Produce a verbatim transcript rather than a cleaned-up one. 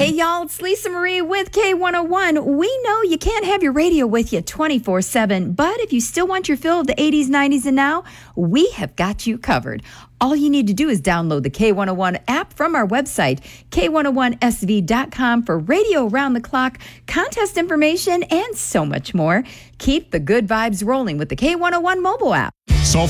Hey, y'all, it's Lisa Marie with K one oh one. We know you can't have your radio with you twenty-four seven, but if you still want your fill of the eighties, nineties, and now, we have got you covered. All you need to do is download the K one oh one app from our website, K one oh one S V dot com, for radio around the clock, contest information, and so much more. Keep the good vibes rolling with the K one oh one mobile app. So